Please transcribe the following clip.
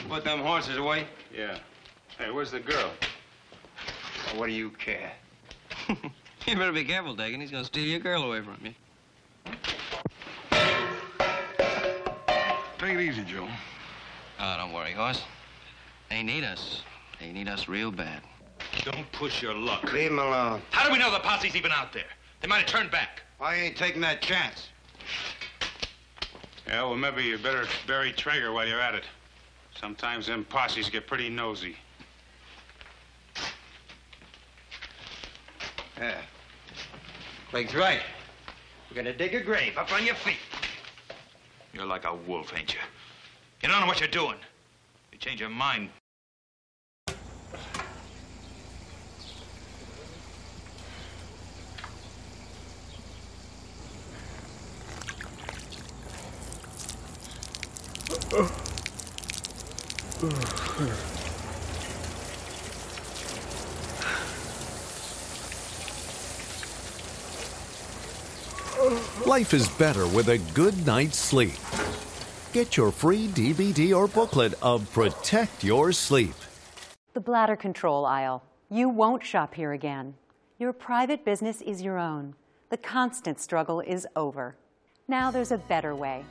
Put them horses away? Yeah. Hey, where's the girl? Well, what do you care? You better be careful, Dagan. He's gonna steal your girl away from you. Take it easy, Joe. Oh, don't worry, Hoss. They need us. They need us real bad. Don't push your luck. Leave him alone. How do we know the posse's even out there? They might have turned back. Why ain't taking that chance? Yeah, well, maybe you better bury Traeger while you're at it. Sometimes them posses get pretty nosy. Yeah. Clegg's right. We're gonna dig a grave up on your feet. You're like a wolf, ain't you? You don't know what you're doing. You change your mind. Life is better with a good night's sleep. Get your free DVD or booklet of Protect Your Sleep. The bladder control aisle. You won't shop here again. Your private business is your own. The constant struggle is over. Now there's a better way.